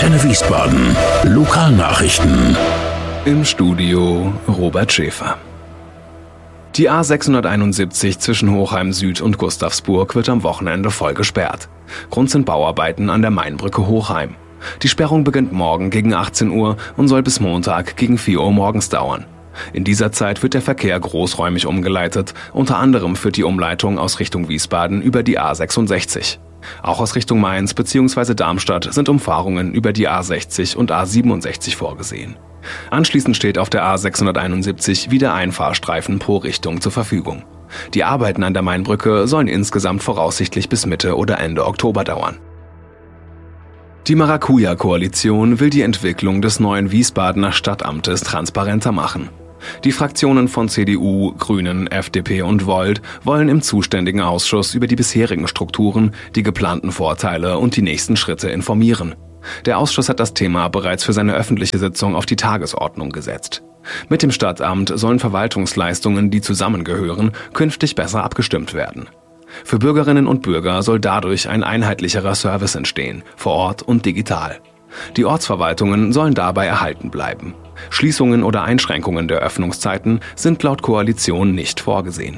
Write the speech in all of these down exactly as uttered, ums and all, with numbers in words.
Antenne Wiesbaden. Lokalnachrichten. Im Studio Robert Schäfer. Die A sechshunderteinundsiebzig zwischen Hochheim Süd und Gustavsburg wird am Wochenende voll gesperrt. Grund sind Bauarbeiten an der Mainbrücke Hochheim. Die Sperrung beginnt morgen gegen achtzehn Uhr und soll bis Montag gegen vier Uhr morgens dauern. In dieser Zeit wird der Verkehr großräumig umgeleitet. Unter anderem führt die Umleitung aus Richtung Wiesbaden über die A sechsundsechzig. Auch aus Richtung Mainz bzw. Darmstadt sind Umfahrungen über die A sechzig und A siebenundsechzig vorgesehen. Anschließend steht auf der A sechshunderteinundsiebzig wieder ein Fahrstreifen pro Richtung zur Verfügung. Die Arbeiten an der Mainbrücke sollen insgesamt voraussichtlich bis Mitte oder Ende Oktober dauern. Die Maracuja-Koalition will die Entwicklung des neuen Wiesbadener Stadtamtes transparenter machen. Die Fraktionen von C D U, Grünen, F D P und Volt wollen im zuständigen Ausschuss über die bisherigen Strukturen, die geplanten Vorteile und die nächsten Schritte informieren. Der Ausschuss hat das Thema bereits für seine öffentliche Sitzung auf die Tagesordnung gesetzt. Mit dem Stadtamt sollen Verwaltungsleistungen, die zusammengehören, künftig besser abgestimmt werden. Für Bürgerinnen und Bürger soll dadurch ein einheitlicherer Service entstehen, vor Ort und digital. Die Ortsverwaltungen sollen dabei erhalten bleiben. Schließungen oder Einschränkungen der Öffnungszeiten sind laut Koalition nicht vorgesehen.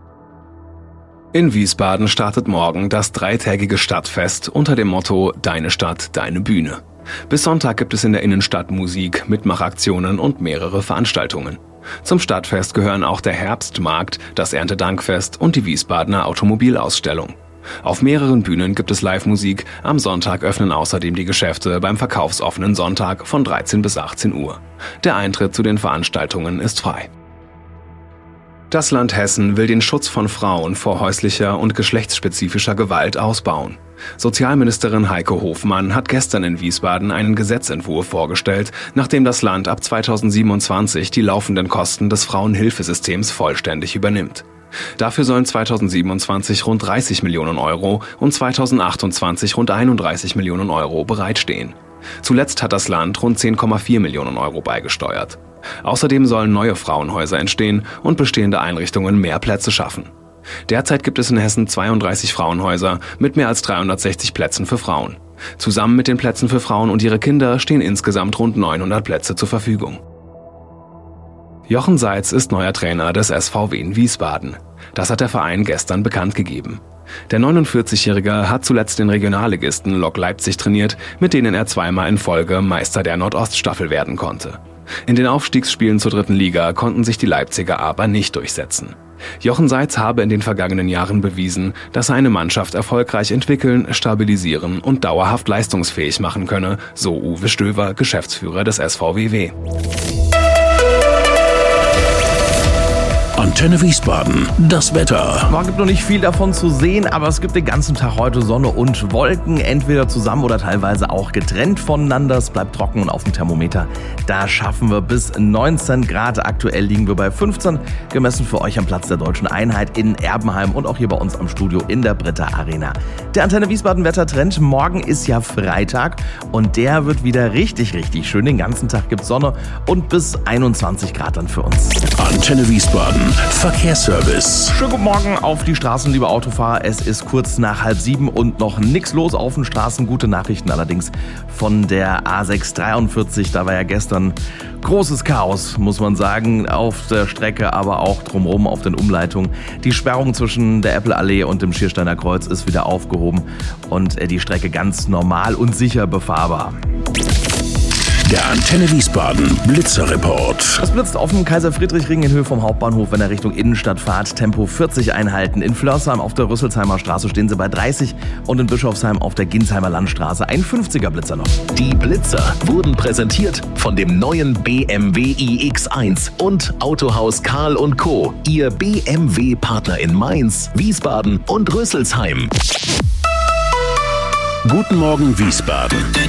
In Wiesbaden startet morgen das dreitägige Stadtfest unter dem Motto Deine Stadt, deine Bühne. Bis Sonntag gibt es in der Innenstadt Musik, Mitmachaktionen und mehrere Veranstaltungen. Zum Stadtfest gehören auch der Herbstmarkt, das Erntedankfest und die Wiesbadener Automobilausstellung. Auf mehreren Bühnen gibt es Live-Musik, am Sonntag öffnen außerdem die Geschäfte beim verkaufsoffenen Sonntag von dreizehn bis achtzehn Uhr. Der Eintritt zu den Veranstaltungen ist frei. Das Land Hessen will den Schutz von Frauen vor häuslicher und geschlechtsspezifischer Gewalt ausbauen. Sozialministerin Heike Hofmann hat gestern in Wiesbaden einen Gesetzentwurf vorgestellt, nachdem das Land ab zweitausendsiebenundzwanzig die laufenden Kosten des Frauenhilfesystems vollständig übernimmt. Dafür sollen zweitausendsiebenundzwanzig rund dreißig Millionen Euro und zweitausendachtundzwanzig rund einunddreißig Millionen Euro bereitstehen. Zuletzt hat das Land rund zehn Komma vier Millionen Euro beigesteuert. Außerdem sollen neue Frauenhäuser entstehen und bestehende Einrichtungen mehr Plätze schaffen. Derzeit gibt es in Hessen zweiunddreißig Frauenhäuser mit mehr als dreihundertsechzig Plätzen für Frauen. Zusammen mit den Plätzen für Frauen und ihre Kinder stehen insgesamt rund neunhundert Plätze zur Verfügung. Jochen Seitz ist neuer Trainer des S V W in Wiesbaden. Das hat der Verein gestern bekannt gegeben. Der neunundvierzigjährige hat zuletzt den Regionalligisten Lok Leipzig trainiert, mit denen er zweimal in Folge Meister der Nordoststaffel werden konnte. In den Aufstiegsspielen zur dritten Liga konnten sich die Leipziger aber nicht durchsetzen. Jochen Seitz habe in den vergangenen Jahren bewiesen, dass er eine Mannschaft erfolgreich entwickeln, stabilisieren und dauerhaft leistungsfähig machen könne, so Uwe Stöver, Geschäftsführer des S V W W. Antenne Wiesbaden, das Wetter. Es gibt noch nicht viel davon zu sehen, aber es gibt den ganzen Tag heute Sonne und Wolken, entweder zusammen oder teilweise auch getrennt voneinander. Es bleibt trocken und auf dem Thermometer, da schaffen wir bis neunzehn Grad. Aktuell liegen wir bei fünfzehn, gemessen für euch am Platz der Deutschen Einheit in Erbenheim und auch hier bei uns am Studio in der Britta Arena. Der Antenne Wiesbaden Wettertrend, morgen ist ja Freitag und der wird wieder richtig, richtig schön. Den ganzen Tag gibt es Sonne und bis einundzwanzig Grad dann für uns. Antenne Wiesbaden, Verkehrsservice. Schönen guten Morgen auf die Straßen, liebe Autofahrer. Es ist kurz nach halb sieben und noch nichts los auf den Straßen. Gute Nachrichten allerdings von der A sechshundertdreiundvierzig. Da war ja gestern großes Chaos, muss man sagen, auf der Strecke, aber auch drumherum auf den Umleitungen. Die Sperrung zwischen der Eppelallee und dem Schiersteiner Kreuz ist wieder aufgehoben und die Strecke ganz normal und sicher befahrbar. Der Antenne Wiesbaden Blitzerreport. Es blitzt auf dem Kaiser-Friedrich-Ring in Höhe vom Hauptbahnhof, wenn er Richtung Innenstadt fahrt. Tempo vierzig einhalten. In Flörsheim auf der Rüsselsheimer Straße stehen sie bei dreißig und in Bischofsheim auf der Ginsheimer Landstraße ein fünfziger Blitzer noch. Die Blitzer wurden präsentiert von dem neuen B M W i X eins und Autohaus Karl und Co. Ihr B M W-Partner in Mainz, Wiesbaden und Rüsselsheim. Guten Morgen Wiesbaden.